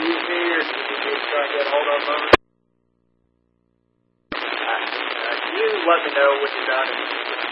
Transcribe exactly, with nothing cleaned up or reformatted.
use me, or do you need me to try and get a hold of them? Uh, uh, you let me know when you're done.